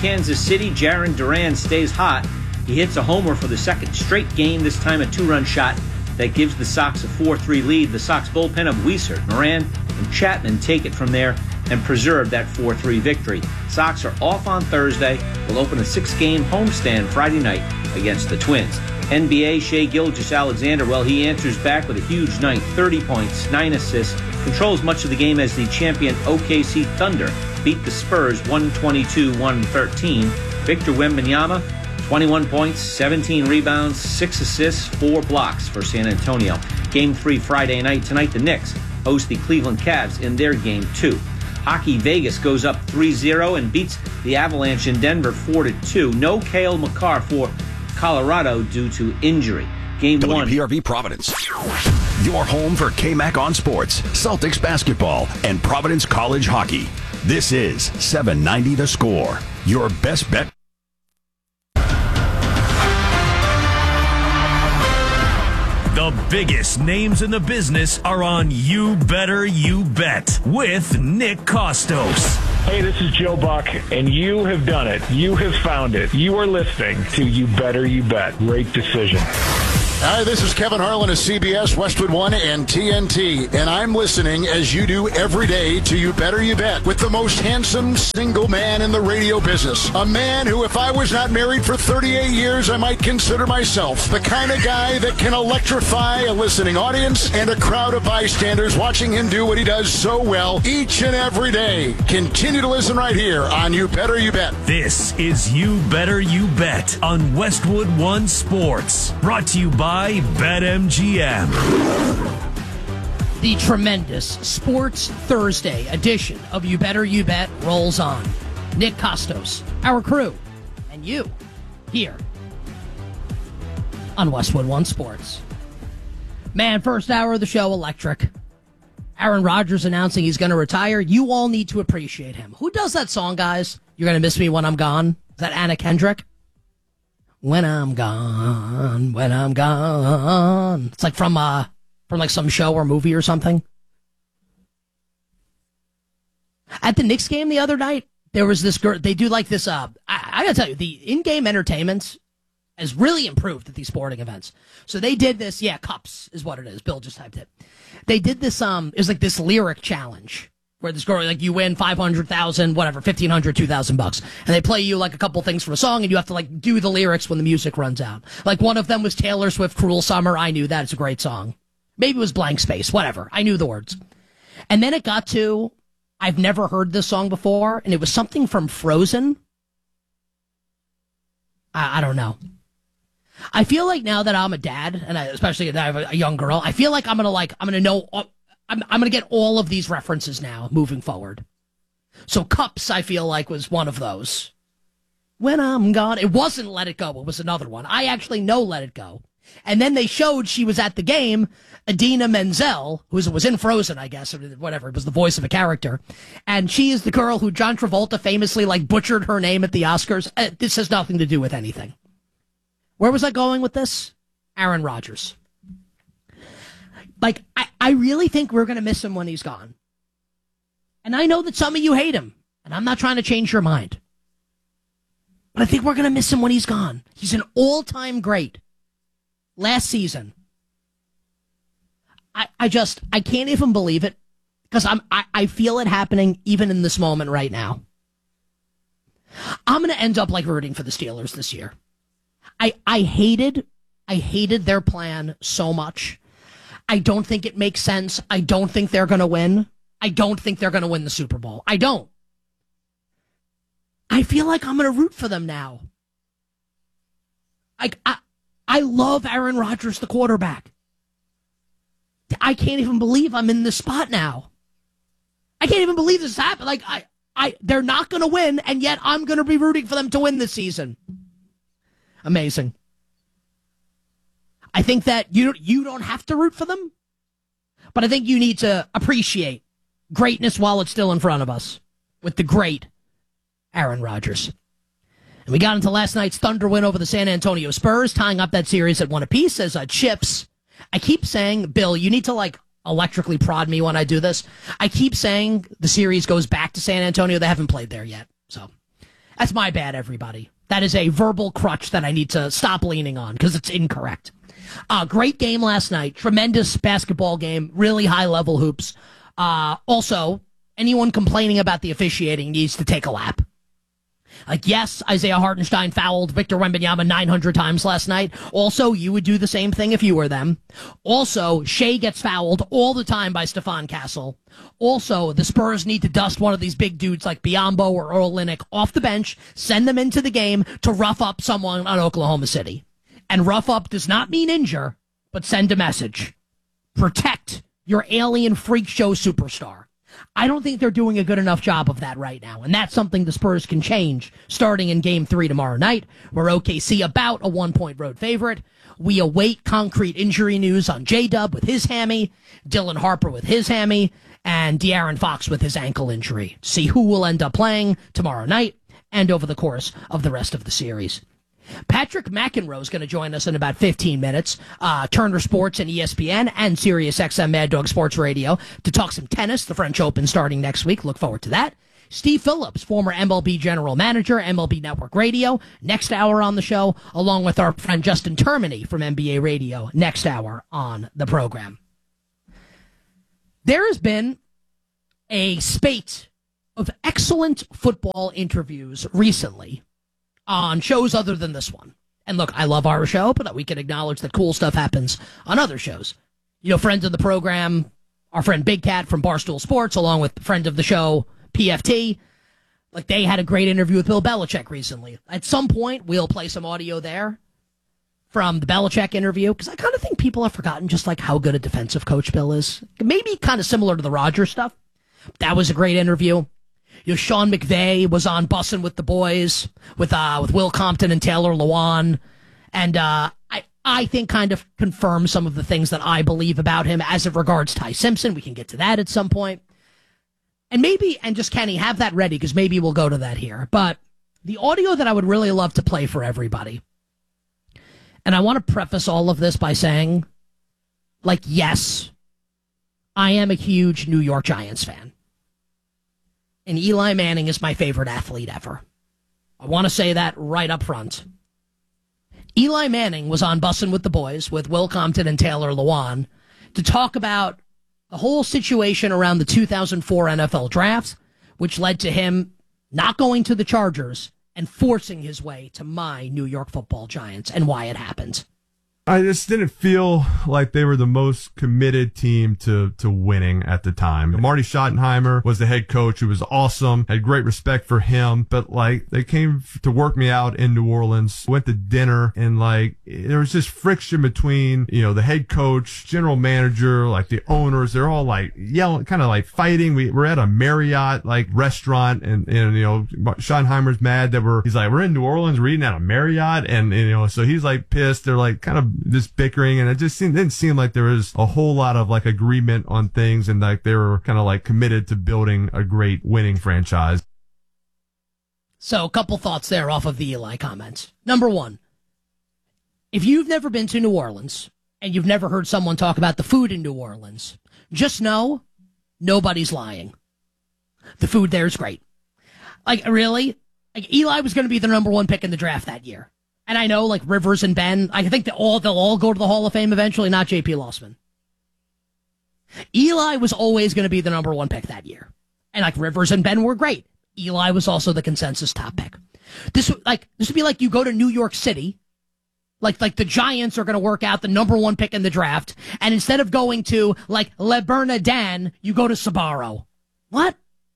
Kansas City. Jarren Duran stays hot. He hits a homer for the second straight game, this time a two-run shot that gives the Sox a 4-3 lead. The Sox bullpen of Weissert, Moran, and Chapman take it from there and preserve that 4-3 victory. Sox are off on Thursday. Will open a 6-game homestand Friday night against the Twins. NBA, Shai Gilgeous-Alexander, well, he answers back with a huge night, 30 points, 9 assists, controls much of the game as the champion OKC Thunder beat the Spurs 122-113. Victor Wembanyama, 21 points, 17 rebounds, 6 assists, 4 blocks for San Antonio. Game 3 Friday night. Tonight, the Knicks host the Cleveland Cavs in their Game 2. Hockey Vegas goes up 3-0 and beats the Avalanche in Denver 4-2. No Cale Makar for Colorado due to injury. Game 1. WPRV Providence. Your home for KMAC on sports, Celtics basketball, and Providence College hockey. This is 790 The Score. Your best bet. The biggest names in the business are on You Better You Bet with Nick Kostos. Hey, this is Joe Buck, and you have done it. You have found it. You are listening to You Better You Bet. Great decision. Hi, this is Kevin Harlan of CBS, Westwood One, and TNT, and I'm listening, as you do every day, to You Better You Bet with the most handsome single man in the radio business. A man who, if I was not married for 38 years, I might consider myself the kind of guy that can electrify a listening audience and a crowd of bystanders watching him do what he does so well each and every day. Continue to listen right here on You Better You Bet. This is You Better You Bet on Westwood One Sports. Brought to you by BetMGM. The tremendous Sports Thursday edition of You Better You Bet rolls on. Nick Kostos, our crew, and you here on Westwood One Sports. Man, first hour of the show, electric. Aaron Rodgers announcing he's going to retire. You all need to appreciate him. Who does that song, guys? You're going to miss me when I'm gone. Is that Anna Kendrick? When I'm gone, when I'm gone. It's like from like some show or movie or something. At the Knicks game the other night, there was this girl. They do like this. I gotta tell you, the in-game entertainment has really improved at these sporting events. So they did this. Yeah, cups is what it is. Bill just typed it. They did this. It was like this lyric challenge. Where this girl, like, you win 500,000, whatever, 1,500, 2,000 bucks. And they play you, like, a couple things from a song, and you have to, like, do the lyrics when the music runs out. Like, one of them was Taylor Swift, Cruel Summer. I knew that. It's a great song. Maybe it was Blank Space. Whatever. I knew the words. And then it got to, I've never heard this song before, and it was something from Frozen. I don't know. I feel like now that I'm a dad, and especially that I have a young girl, I feel like I'm gonna know... I'm going to get all of these references now moving forward. So Cups, I feel like, was one of those. When I'm gone. It wasn't Let It Go. It was another one. I actually know Let It Go. And then they showed she was at the game, Idina Menzel, who was in Frozen, I guess, or whatever. It was the voice of a character. And she is the girl who John Travolta famously, like, butchered her name at the Oscars. This has nothing to do with anything. Where was I going with this? Aaron Rodgers. Like, I really think we're going to miss him when he's gone. And I know that some of you hate him, and I'm not trying to change your mind. But I think we're going to miss him when he's gone. He's an all-time great. Last season. I can't even believe it, because I feel it happening even in this moment right now. I'm going to end up, like, rooting for the Steelers this year. I hated their plan so much. I don't think it makes sense. I don't think they're going to win. I don't think they're going to win the Super Bowl. I don't. I feel like I'm going to root for them now. I love Aaron Rodgers, the quarterback. I can't even believe I'm in this spot now. I can't even believe this happened. Like, they're not going to win, and yet I'm going to be rooting for them to win this season. Amazing. I think that you don't have to root for them, but I think you need to appreciate greatness while it's still in front of us with the great Aaron Rodgers. And we got into last night's Thunder win over the San Antonio Spurs, tying up that series at 1 apiece as chips. I keep saying, Bill, you need to, like, electrically prod me when I do this. I keep saying the series goes back to San Antonio. They haven't played there yet. So That's my bad, everybody. That is a verbal crutch that I need to stop leaning on because it's incorrect. Great game last night. Tremendous basketball game. Really high-level hoops. Also, anyone complaining about the officiating needs to take a lap. Like, yes, Isaiah Hartenstein fouled Victor Wembanyama 900 times last night. Also, you would do the same thing if you were them. Also, Shea gets fouled all the time by Stephon Castle. Also, the Spurs need to dust one of these big dudes like Biyombo or Earl Linnick off the bench, send them into the game to rough up someone on Oklahoma City. And rough up does not mean injure, but send a message. Protect your alien freak show superstar. I don't think they're doing a good enough job of that right now, and that's something the Spurs can change starting in Game 3 tomorrow night, where OKC about a 1-point road favorite. We await concrete injury news on J-Dub with his hammy, Dylan Harper with his hammy, and De'Aaron Fox with his ankle injury. See who will end up playing tomorrow night and over the course of the rest of the series. Patrick McEnroe is going to join us in about 15 minutes, Turner Sports and ESPN and SiriusXM Mad Dog Sports Radio, to talk some tennis, the French Open starting next week. Look forward to that. Steve Phillips, former MLB general manager, MLB Network Radio, next hour on the show, along with our friend Justin Termini from NBA Radio, next hour on the program. There has been a spate of excellent football interviews recently on shows other than this one. And look, I love our show, but we can acknowledge that cool stuff happens on other shows. You know, friends of the program, our friend Big Cat from Barstool Sports, along with friend of the show, PFT, like they had a great interview with Bill Belichick recently. At some point, we'll play some audio there from the Belichick interview, because I kind of think people have forgotten just like how good a defensive coach Bill is. Maybe kind of similar to the Rodgers stuff. That was a great interview. You know, Sean McVay was on Bussin' with the Boys with Will Compton and Taylor Lewan. And I think kind of confirms some of the things that I believe about him as it regards Ty Simpson. We can get to that at some point. And maybe, and just Kenny, have that ready because maybe we'll go to that here. But the audio that I would really love to play for everybody, and I want to preface all of this by saying, like, yes, I am a huge New York Giants fan. And Eli Manning is my favorite athlete ever. I want to say that right up front. Eli Manning was on Bussin' with the Boys with Will Compton and Taylor Lewan to talk about the whole situation around the 2004 NFL draft, which led to him not going to the Chargers and forcing his way to my New York Football Giants and why it happened. I just didn't feel like they were the most committed team to winning at the time. Marty Schottenheimer was the head coach, who was awesome, had great respect for him, but like they came to work me out in New Orleans, went to dinner, and like there was just friction between, you know, the head coach, general manager, like the owners. They're all like yelling, kind of like fighting. We're at a Marriott like restaurant, and you know, Schottenheimer's mad that he's like, we're in New Orleans, we're eating at a Marriott, and you know, so he's like pissed. They're like kind of this bickering, and it just didn't seem like there was a whole lot of like agreement on things, and like they were kind of like committed to building a great winning franchise. So a couple thoughts there off of the Eli comments. Number one, if you've never been to New Orleans and you've never heard someone talk about the food in New Orleans, just know nobody's lying. The food there is great. Like, really? Like, Eli was going to be the number one pick in the draft that year. And I know, like, Rivers and Ben, I think they'll all go to the Hall of Fame eventually, not J.P. Lossman. Eli was always going to be the number one pick that year. And, like, Rivers and Ben were great. Eli was also the consensus top pick. This would be like you go to New York City, like the Giants are going to work out the number one pick in the draft, and instead of going to, like, Le Bernardin, you go to Sbarro. What?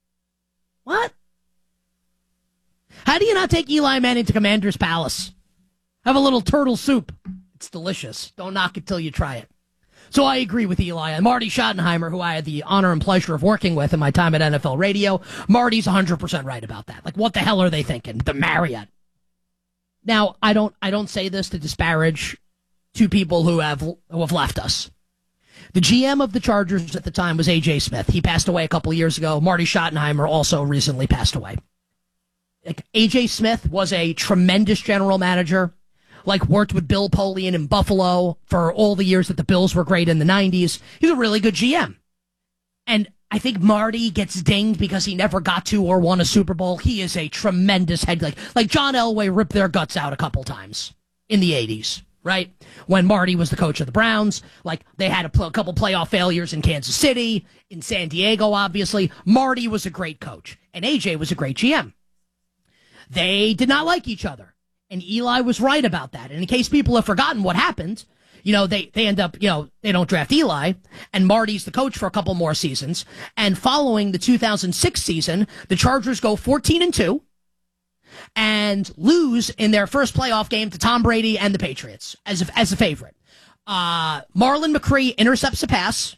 How do you not take Eli Manning to Commander's Palace? Have a little turtle soup. It's delicious. Don't knock it till you try it. So I agree with Eli. And Marty Schottenheimer, who I had the honor and pleasure of working with in my time at NFL Radio, Marty's 100% right about that. Like, what the hell are they thinking? The Marriott. Now, I don't say this to disparage two people who have left us. The GM of the Chargers at the time was A.J. Smith. He passed away a couple of years ago. Marty Schottenheimer also recently passed away. Like, A.J. Smith was a tremendous general manager. Like, worked with Bill Polian in Buffalo for all the years that the Bills were great in the 90s. He's a really good GM. And I think Marty gets dinged because he never got to or won a Super Bowl. He is a tremendous head. Like John Elway ripped their guts out a couple times in the 80s, right? When Marty was the coach of the Browns, like they had a couple playoff failures in Kansas City, in San Diego, obviously. Marty was a great coach, and AJ was a great GM. They did not like each other, and Eli was right about that. And in case people have forgotten what happened, they end up, they don't draft Eli, and Marty's the coach for a couple more seasons. And following the 2006 season, the Chargers go 14-2 and lose in their first playoff game to Tom Brady and the Patriots as a favorite. Marlon McCree intercepts a pass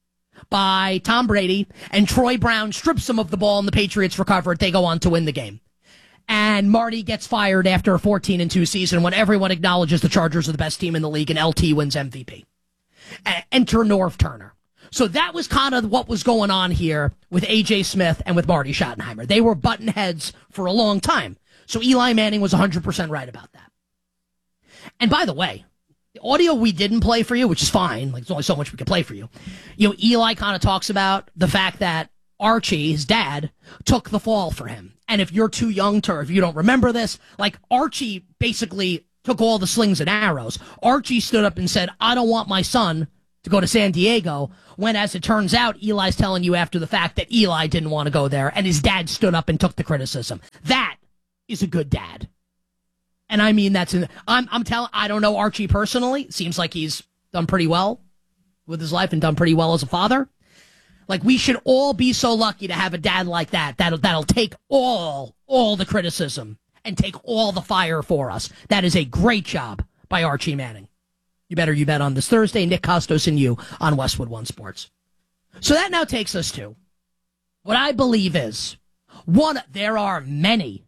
by Tom Brady, and Troy Brown strips some of the ball, and the Patriots recover it. They go on to win the game. And Marty gets fired after a 14-2 season when everyone acknowledges the Chargers are the best team in the league and LT wins MVP. Enter Norv Turner. So that was kind of what was going on here with A.J. Smith and with Marty Schottenheimer. They were button heads for a long time. So Eli Manning was 100% right about that. And by the way, the audio we didn't play for you, which is fine, like there's only so much we can play for you. Eli kind of talks about the fact that Archie, his dad, took the fall for him. And if you're too young to, or if you don't remember this, like Archie basically took all the slings and arrows. Archie stood up and said, I don't want my son to go to San Diego, when as it turns out, Eli's telling you after the fact that Eli didn't want to go there, and his dad stood up and took the criticism. That is a good dad. And I mean, I don't know Archie personally. It seems like he's done pretty well with his life and done pretty well as a father. Like, we should all be so lucky to have a dad like that, that'll take all the criticism and take all the fire for us. That is a great job by Archie Manning. You better you bet on this Thursday. Nick Costos and you on Westwood One Sports. So that now takes us to what I believe is there are many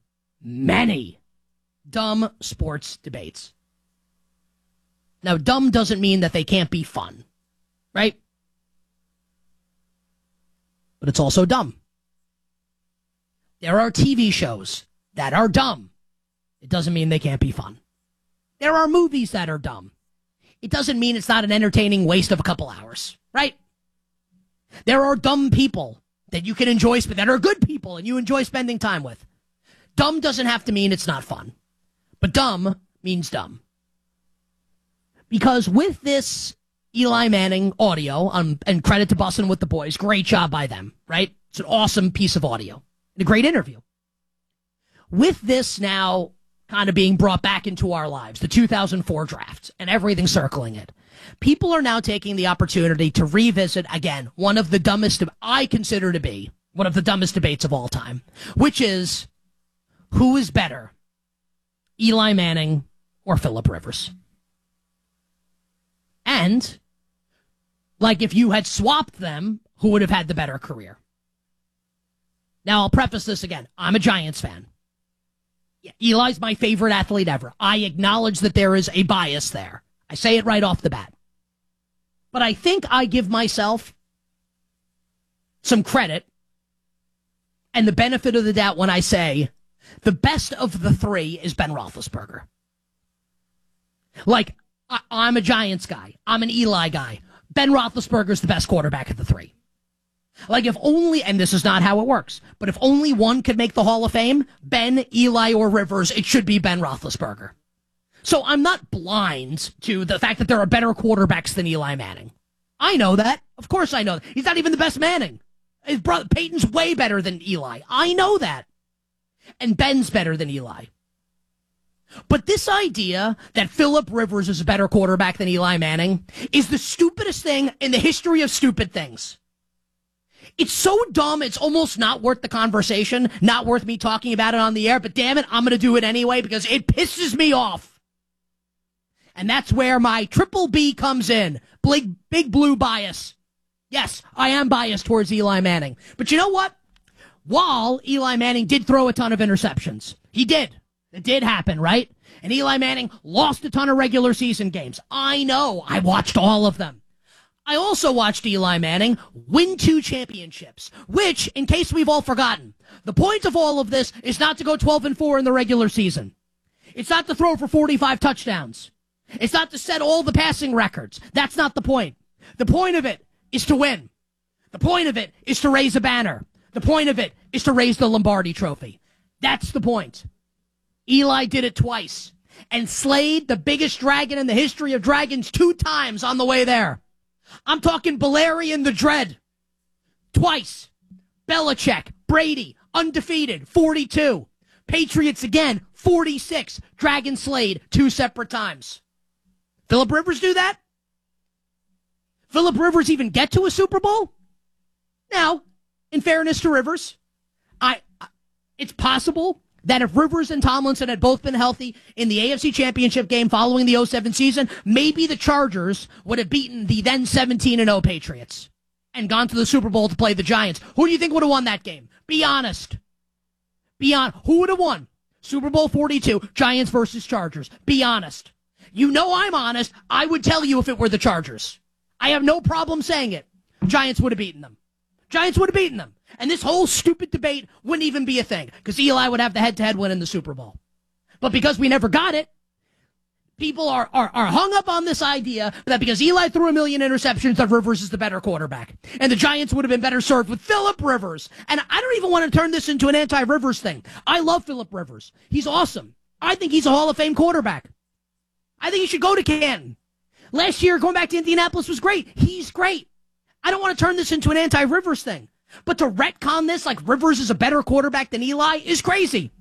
dumb sports debates. Now, dumb doesn't mean that they can't be fun, right? But it's also dumb. There are TV shows that are dumb. It doesn't mean they can't be fun. There are movies that are dumb. It doesn't mean it's not an entertaining waste of a couple hours, right? There are dumb people that you can enjoy, that are good people and you enjoy spending time with. Dumb doesn't have to mean it's not fun. But dumb means dumb. Because with this Eli Manning audio, and credit to Bussin' with the Boys, great job by them, right? It's an awesome piece of audio and a great interview. With this now kind of being brought back into our lives, the 2004 draft and everything circling it, people are now taking the opportunity to revisit, again, one of the dumbest, I consider to be one of the dumbest debates of all time, which is, who is better, Eli Manning or Phillip Rivers? And, like, if you had swapped them, who would have had the better career? Now, I'll preface this again. I'm a Giants fan. Eli's my favorite athlete ever. I acknowledge that there is a bias there. I say it right off the bat. But I think I give myself some credit and the benefit of the doubt when I say the best of the three is Ben Roethlisberger. Like, I'm a Giants guy. I'm an Eli guy. Ben Roethlisberger's the best quarterback of the three. Like, if only, and this is not how it works, but if only one could make the Hall of Fame, Ben, Eli, or Rivers, it should be Ben Roethlisberger. So I'm not blind to the fact that there are better quarterbacks than Eli Manning. I know that. Of course I know that. He's not even the best Manning. His brother, Peyton's way better than Eli. I know that. And Ben's better than Eli. But this idea that Phillip Rivers is a better quarterback than Eli Manning is the stupidest thing in the history of stupid things. It's so dumb, it's almost not worth the conversation, not worth me talking about it on the air, but damn it, I'm going to do it anyway because it pisses me off. And that's where my triple B comes in. Big blue bias. Yes, I am biased towards Eli Manning. But you know what? While Eli Manning did throw a ton of interceptions, he did. It did happen, right? And Eli Manning lost a ton of regular season games. I know. I watched all of them. I also watched Eli Manning win 2 championships, which, in case we've all forgotten, the point of all of this is not to go 12-4 in the regular season. It's not to throw for 45 touchdowns. It's not to set all the passing records. That's not the point. The point of it is to win. The point of it is to raise a banner. The point of it is to raise the Lombardi Trophy. That's the point. Eli did it twice and slayed the biggest dragon in the history of dragons 2 times on the way there. I'm talking Balerion the Dread. Twice. Belichick, Brady, undefeated, 42. Patriots again, 46. Dragon slayed 2 separate times. Phillip Rivers do that? Phillip Rivers even get to a Super Bowl? Now, in fairness to Rivers, it's possible that if Rivers and Tomlinson had both been healthy in the AFC Championship game following the 2007 season, maybe the Chargers would have beaten the then 17-0 Patriots and gone to the Super Bowl to play the Giants. Who do you think would have won that game? Be honest. Who would have won? Super Bowl 42, Giants versus Chargers. Be honest. You know I'm honest. I would tell you if it were the Chargers. I have no problem saying it. Giants would have beaten them. And this whole stupid debate wouldn't even be a thing because Eli would have the head-to-head win in the Super Bowl. But because we never got it, people are hung up on this idea that because Eli threw 1 million interceptions, that Rivers is the better quarterback. And the Giants would have been better served with Phillip Rivers. And I don't even want to turn this into an anti-Rivers thing. I love Phillip Rivers. He's awesome. I think he's a Hall of Fame quarterback. I think he should go to Canton. Last year, going back to Indianapolis was great. He's great. I don't want to turn this into an anti-Rivers thing. But to retcon this like Rivers is a better quarterback than Eli is crazy.